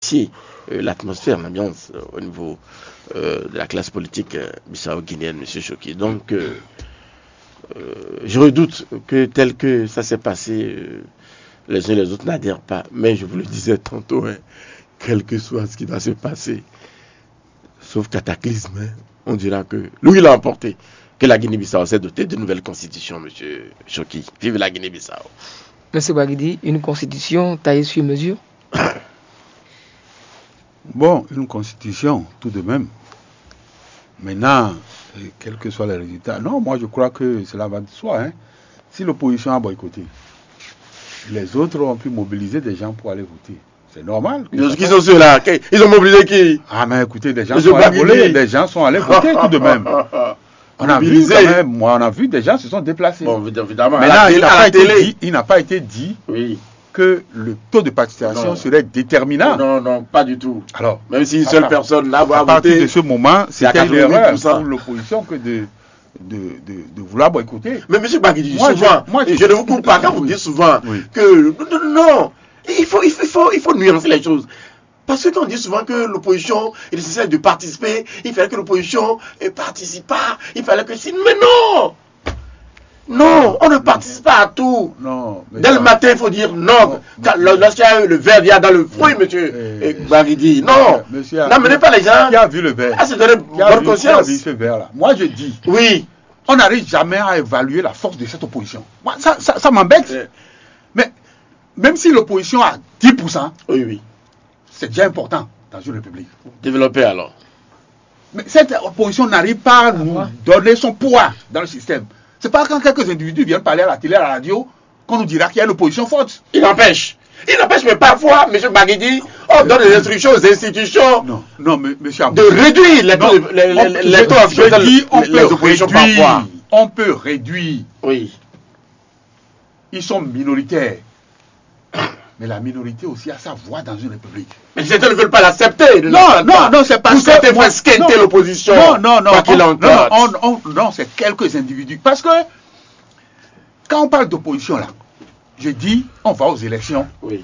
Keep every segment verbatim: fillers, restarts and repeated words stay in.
euh, l'atmosphère, l'ambiance euh, au niveau euh, de la classe politique euh, bissau-guinéenne, M. Choki. Donc, euh, euh, je redoute que tel que ça s'est passé, euh, les uns et les autres n'adhèrent pas. Mais je vous le disais tantôt, hein, quel que soit ce qui va se passer, sauf cataclysme, hein, on dira que lui, il a emporté, que la Guinée-Bissau s'est dotée de nouvelles constitutions, M. Choki. Vive la Guinée-Bissau. M. Bagidi, une constitution taillée sur mesure? Bon, une constitution, tout de même. Maintenant, quels que soient les résultats, non, moi je crois que cela va de soi. Hein. Si l'opposition a boycotté, les autres ont pu mobiliser des gens pour aller voter. C'est normal. Qui sont ceux-là? Ils ont mobilisé qui? Ah, mais écoutez, des gens, sont allés, voler, des gens sont allés voter tout de même. On a vu quand même, moi, on a vu des gens se sont déplacés. Bon, évidemment. Maintenant, il n'a pas, pas été dit oui. que le taux de participation non. serait déterminant. Non, non, pas du tout. Alors, même si une seule part, personne n'a voté. À partir de ce moment, c'était une erreur pour l'opposition que de, de, de, de vouloir boycotter. Mais M. Bagidi, souvent, je, moi, je, je ne vous coupe pas quand vous dites souvent oui. que non, il faut, il, faut, il, faut, il faut nuancer les choses. Parce que quand on dit souvent que l'opposition est nécessaire de participer, il fallait que l'opposition ne participe pas, il fallait que si... Mais non! Non, on ne participe pas à tout. Non, dès le matin, il faut dire non. Lorsqu'il y a le verre, il y a dans le fruit, monsieur Bagidi. Non, n'amenez pas les gens. Qui a vu le verre? Ah, c'est donner bonne conscience. Qui a vu ce verre-là? Moi, je dis. Oui. On n'arrive jamais à évaluer la force de cette opposition. Moi, ça, ça, ça m'embête. Oui. Mais même si l'opposition a dix pour cent, oui, oui. c'est déjà important dans une république. Développer alors. Mais cette opposition n'arrive pas à nous donner son poids dans le système. C'est pas quand quelques individus viennent parler à la télé, à la radio, qu'on nous dira qu'il y a une opposition forte. Il empêche. Il empêche, mais parfois, M. Bagidi, on donne des instructions aux institutions non, non, mais, monsieur de réduire les taux d'opposition parfois. On peut réduire. Oui. Ils sont minoritaires. Mais la minorité aussi a sa voix dans une république. Mais certains ne veulent pas l'accepter. Non, non, non, c'est parce que... Certains font squinter l'opposition. Non, non, non. On, non, on, on, non, c'est quelques individus. Parce que, quand on parle d'opposition, là, je dis, on va aux élections. Oui.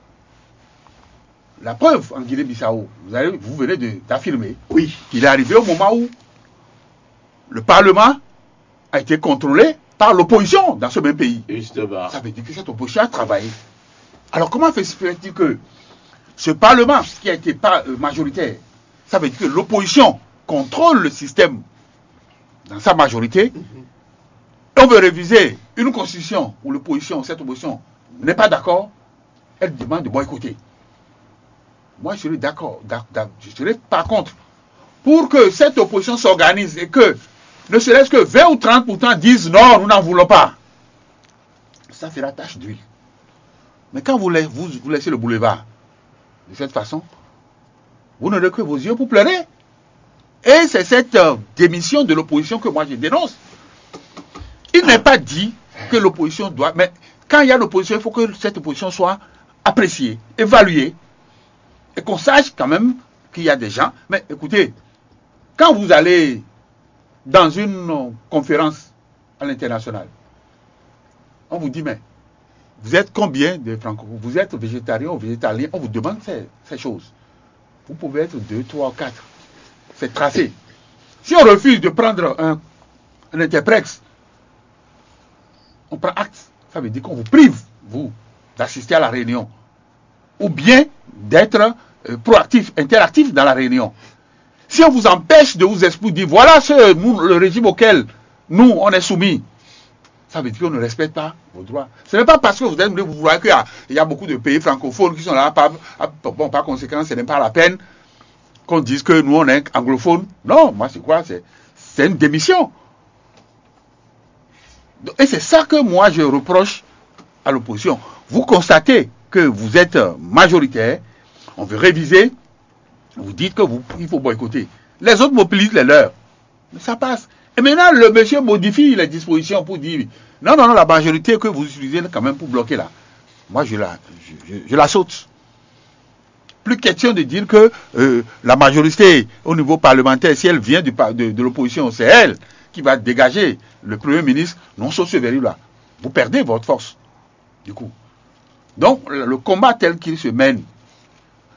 La preuve, en Guinée-Bissau, vous, avez, vous venez d'affirmer oui. qu'il est arrivé au moment où le Parlement a été contrôlé par l'opposition dans ce même pays. Justement. Ça veut dire que cette opposition a travaillé. Alors, comment fait-il que ce Parlement, qui a été pas, euh, majoritaire, ça veut dire que l'opposition contrôle le système dans sa majorité, mm-hmm. on veut réviser une constitution où l'opposition, cette opposition, n'est pas d'accord, elle demande de boycotter. Moi, je serais d'accord, je serais par contre, pour que cette opposition s'organise et que, ne serait-ce que vingt ou trente pour cent disent non, nous n'en voulons pas, ça fera tache d'huile. Mais quand vous, vous, vous laissez le boulevard de cette façon, vous n'aurez que vos yeux pour pleurer. Et c'est cette euh, démission de l'opposition que moi je dénonce. Il n'est pas dit que l'opposition doit... Mais quand il y a l'opposition, il faut que cette opposition soit appréciée, évaluée. Et qu'on sache quand même qu'il y a des gens... Mais écoutez, quand vous allez dans une euh, conférence à l'international, on vous dit, mais... Vous êtes combien de francophones? Vous êtes végétarien ou végétalien? On vous demande ces, ces choses. Vous pouvez être deux, trois, quatre. C'est tracé. Si on refuse de prendre un, un interprète, on prend acte. Ça veut dire qu'on vous prive, vous, d'assister à la réunion. Ou bien d'être euh, proactif, interactif dans la réunion. Si on vous empêche de vous exprimer, dire voilà ce, nous, le régime auquel nous, on est soumis, ça veut dire qu'on ne respecte pas vos droits. Ce n'est pas parce que vous êtes vous voyez qu'il y, y a beaucoup de pays francophones qui sont là, pas, bon, par conséquent, ce n'est pas la peine qu'on dise que nous, on est anglophones. Non, moi, c'est quoi? C'est une démission. Et c'est ça que moi, je reproche à l'opposition. Vous constatez que vous êtes majoritaire, on veut réviser, vous dites que vous, il faut boycotter. Les autres mobilisent les leurs. Mais ça passe. Et maintenant, le monsieur modifie les dispositions pour dire non, non, non, la majorité que vous utilisez quand même pour bloquer là. Moi, je la, je, je, je la saute. Plus question de dire que euh, la majorité au niveau parlementaire, si elle vient du, de, de l'opposition, c'est elle qui va dégager le Premier ministre. Non, sauf ce verrou-là. Vous perdez votre force, du coup. Donc, le combat tel qu'il se mène